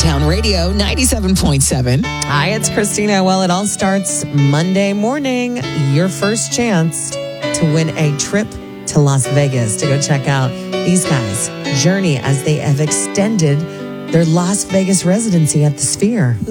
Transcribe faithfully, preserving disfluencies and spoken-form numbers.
Motown Radio, ninety-seven point seven. Hi, it's Christina. Well, it all starts Monday morning. Your first chance to win a trip to Las Vegas to go check out these guys' journey as they have extended their Las Vegas residency at the Sphere.